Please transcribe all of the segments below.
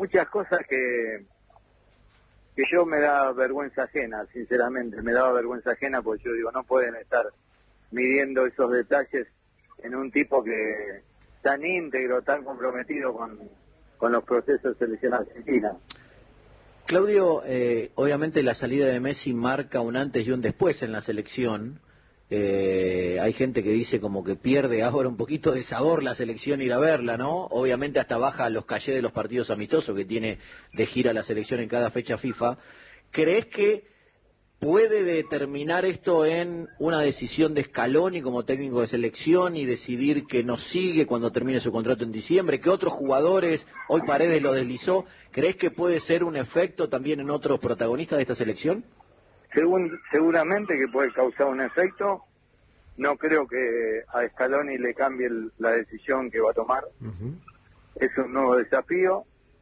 muchas cosas que yo me da vergüenza ajena, sinceramente, me daba vergüenza ajena porque yo digo, no pueden estar midiendo esos detalles en un tipo que tan íntegro, tan comprometido con los procesos de selección argentina. Claudio, obviamente la salida de Messi marca un antes y un después en la selección. Hay gente que dice como que pierde ahora un poquito de sabor la selección ir a verla, ¿no? Obviamente hasta baja los cachés de los partidos amistosos que tiene de gira la selección en cada fecha FIFA. ¿Crees que puede determinar esto en una decisión de Scaloni como técnico de selección y decidir que no sigue cuando termine su contrato en diciembre? ¿Que otros jugadores, hoy Paredes lo deslizó, crees que puede ser un efecto también en otros protagonistas de esta selección? Seguramente que puede causar un efecto. No creo que a Scaloni le cambie la decisión que va a tomar. Es un nuevo desafío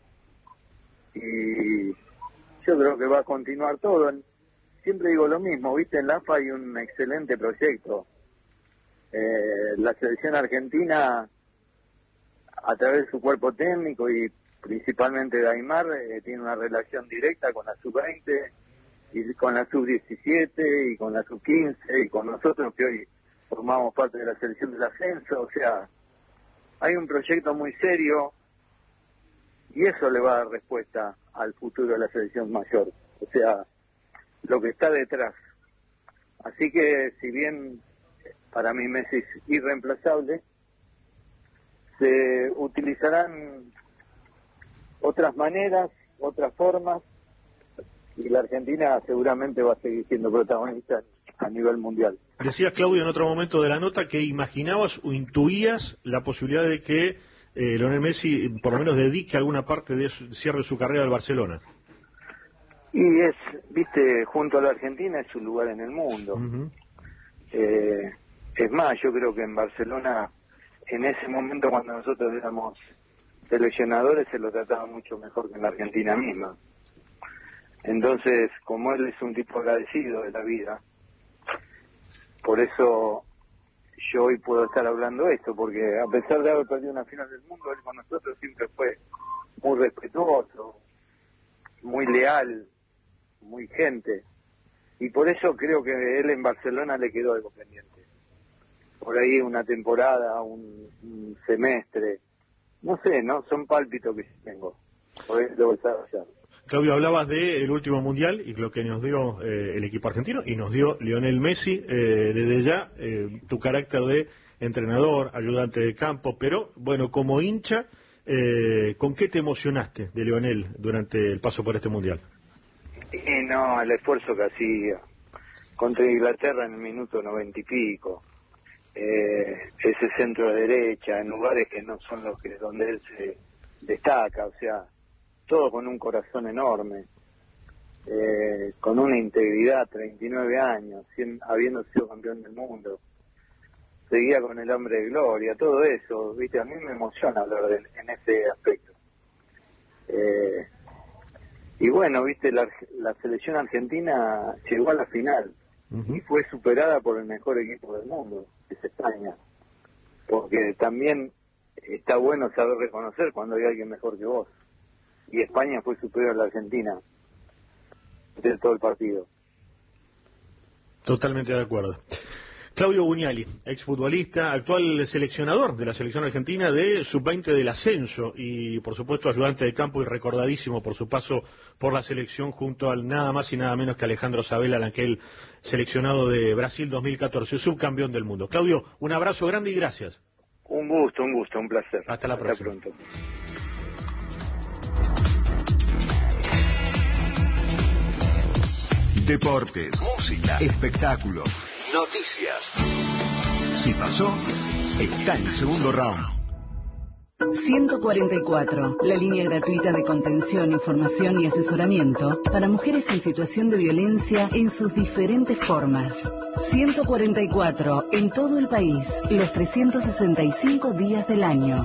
y yo creo que va a continuar todo. Siempre digo lo mismo, viste, en la AFA hay un excelente proyecto. La selección argentina, a través de su cuerpo técnico y principalmente de Aimar, tiene una relación directa con la sub-20 y con la sub-17 y con la sub-15 y con nosotros que hoy formamos parte de la selección del ascenso. O sea, hay un proyecto muy serio y eso le va a dar respuesta al futuro de la selección mayor. O sea, lo que está detrás. Así que, si bien para mí Messi es irreemplazable, se utilizarán otras maneras, otras formas, y la Argentina seguramente va a seguir siendo protagonista a nivel mundial. Decías, Claudio, en otro momento de la nota que imaginabas o intuías la posibilidad de que Lionel Messi por lo menos dedique alguna parte de cierre su carrera al Barcelona. Y viste, junto a la Argentina es su lugar en el mundo. Es más, yo creo que en Barcelona, en ese momento cuando nosotros éramos seleccionadores, se lo trataba mucho mejor que en la Argentina misma. Entonces, como él es un tipo agradecido de la vida, por eso yo hoy puedo estar hablando esto, porque a pesar de haber perdido una final del mundo, él con nosotros siempre fue muy respetuoso, muy leal, muy gente, y por eso creo que él en Barcelona le quedó algo pendiente. Por ahí una temporada, un semestre, no sé, no son pálpitos que tengo, por eso debo desarrollar. Claudio, hablabas del último mundial y lo que nos dio el equipo argentino y nos dio Lionel Messi. Desde ya, tu carácter de entrenador, ayudante de campo, pero bueno, como hincha, ¿con qué te emocionaste de Lionel durante el paso por este mundial? Y no, el esfuerzo que hacía contra Inglaterra en el minuto 90 y pico, ese centro de derecha en lugares que no son los que donde él se destaca, o sea, todo con un corazón enorme, con una integridad, 39 años, habiendo sido campeón del mundo, seguía con el hambre de gloria, todo eso, viste, a mí me emociona hablar en ese aspecto. Y bueno, viste, la selección argentina llegó a la final y fue superada por el mejor equipo del mundo, que es España, porque también está bueno saber reconocer cuando hay alguien mejor que vos. Y España fue superior a la Argentina de todo el partido. Totalmente de acuerdo. Claudio Buñali, exfutbolista, actual seleccionador de la selección argentina de sub-20 del ascenso y por supuesto ayudante de campo y recordadísimo por su paso por la selección junto al nada más y nada menos que Alejandro Sabella, aquel seleccionado de Brasil 2014, subcampeón del mundo. Claudio, un abrazo grande y gracias. Un gusto, un placer. Hasta la próxima. Hasta pronto. Deportes, música, espectáculos, noticias. Si pasó, está en el segundo round. 144, la línea gratuita de contención, información y asesoramiento para mujeres en situación de violencia en sus diferentes formas. 144, en todo el país, los 365 días del año.